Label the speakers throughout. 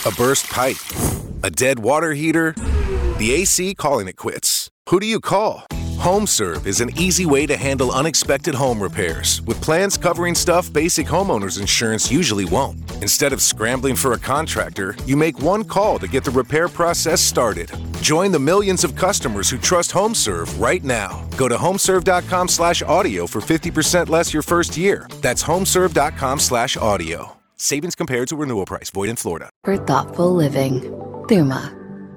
Speaker 1: A burst pipe? A dead water heater? The AC calling it quits? Who do you call? HomeServe is an easy way to handle unexpected home repairs with plans covering stuff basic homeowners insurance usually won't. Instead of scrambling for a contractor, you make one call to get the repair process started. Join the millions of customers who trust HomeServe right now. Go to homeserve.com/audio for 50% less your first year. That's homeserve.com/audio. Savings compared to renewal price. Void in Florida.
Speaker 2: For thoughtful living. Thuma.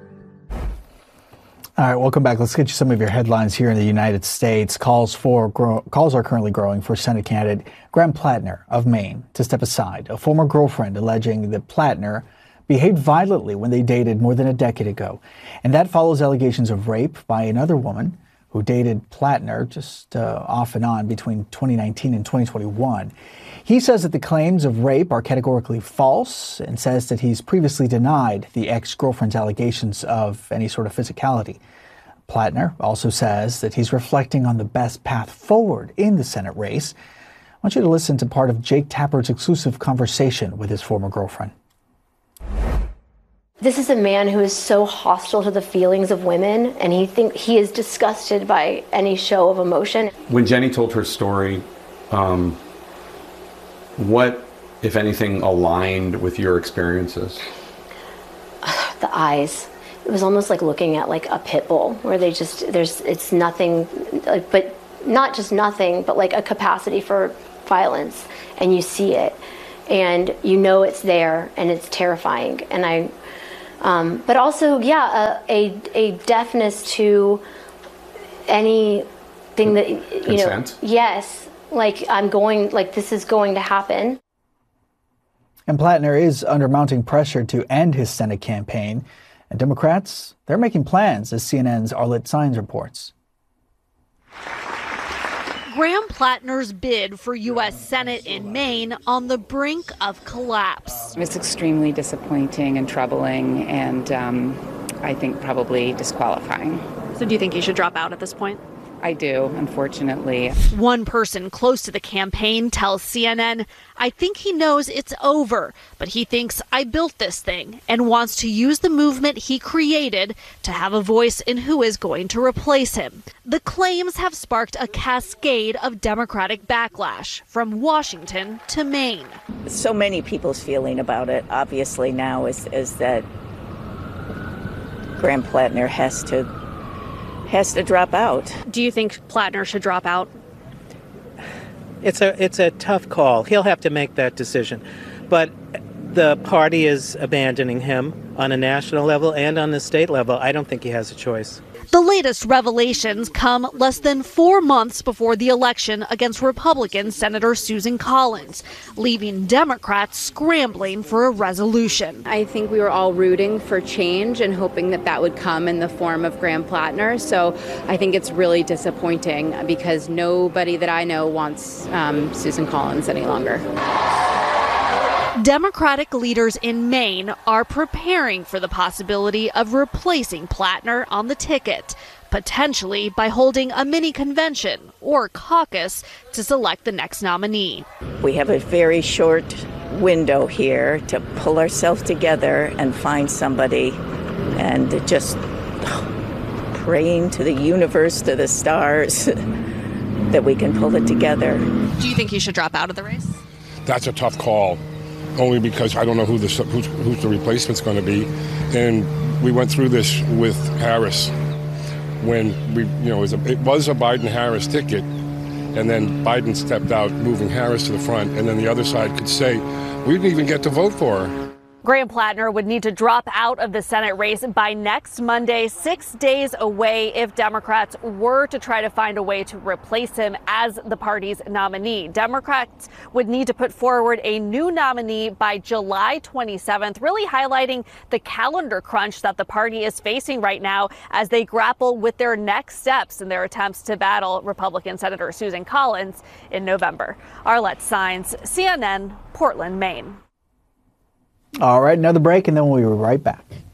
Speaker 3: All right, welcome back. Let's get you some of your headlines here in the United States. Calls are currently growing for Senate candidate Graham Plattner of Maine to step aside. A former girlfriend alleging that Plattner behaved violently when they dated more than a decade ago. And that follows allegations of rape by another woman who dated Plattner just off and on between 2019 and 2021. He says that the claims of rape are categorically false and says that he's previously denied the ex-girlfriend's allegations of any sort of physicality. Plattner also says that he's reflecting on the best path forward in the Senate race. I want you to listen to part of Jake Tapper's exclusive conversation with his former girlfriend.
Speaker 4: This is a man who is so hostile to the feelings of women, and he is disgusted by any show of emotion.
Speaker 5: When Jenny told her story, what, if anything, aligned with your experiences?
Speaker 4: The eyes. It was almost like looking at like a pit bull, where it's nothing, but not just nothing, but like a capacity for violence, and you see it, and you know it's there, and it's terrifying. And but also, a deafness to anything that,
Speaker 5: Consent?
Speaker 4: Yes. This is going to happen.
Speaker 3: And Plattner is under mounting pressure to end his Senate campaign. And Democrats, they're making plans, as CNN's Arlette Saenz reports.
Speaker 6: Graham Plattner's bid for U.S. Senate in Maine on the brink of collapse.
Speaker 7: It's extremely disappointing and troubling, and I think probably disqualifying.
Speaker 6: So do you think he should drop out at this point?
Speaker 7: I do, unfortunately.
Speaker 6: One person close to the campaign tells CNN, "I think he knows it's over, but he thinks I built this thing and wants to use the movement he created to have a voice in who is going to replace him." The claims have sparked a cascade of Democratic backlash from Washington to Maine.
Speaker 8: So many people's feeling about it, obviously, now is that Graham Plattner has to drop out.
Speaker 6: Do you think Plattner should drop out?
Speaker 9: It's a tough call. He'll have to make that decision. But the party is abandoning him on a national level and on the state level. I don't think he has a choice.
Speaker 6: The latest revelations come less than 4 months before the election against Republican Senator Susan Collins, leaving Democrats scrambling for a resolution.
Speaker 10: I think we were all rooting for change and hoping that that would come in the form of Graham Plattner. So I think it's really disappointing because nobody that I know wants Susan Collins any longer.
Speaker 6: Democratic leaders in Maine are preparing for the possibility of replacing Plattner on the ticket, potentially by holding a mini convention or caucus to select the next nominee.
Speaker 8: We have a very short window here to pull ourselves together and find somebody, and just praying to the universe, to the stars, that we can pull it together.
Speaker 6: Do you think he should drop out of the race?
Speaker 11: That's a tough call. Only because I don't know who's the replacement's going to be, and we went through this with Harris when it was a Biden-Harris ticket, and then Biden stepped out, moving Harris to the front, and then the other side could say, we didn't even get to vote for her.
Speaker 6: Graham Plattner would need to drop out of the Senate race by next Monday, 6 days away, if Democrats were to try to find a way to replace him as the party's nominee. Democrats would need to put forward a new nominee by July 27th, really highlighting the calendar crunch that the party is facing right now as they grapple with their next steps in their attempts to battle Republican Senator Susan Collins in November. Arlette Saenz, CNN, Portland, Maine.
Speaker 3: All right, another break, and then we'll be right back.